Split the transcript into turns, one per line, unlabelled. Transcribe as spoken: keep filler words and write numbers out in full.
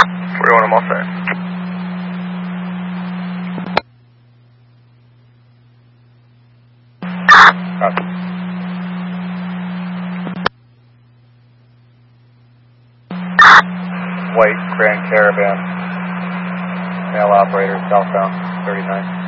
forty-one, I'm all set. Copy. White Grand Caravan, male operator, southbound, thirty-nine.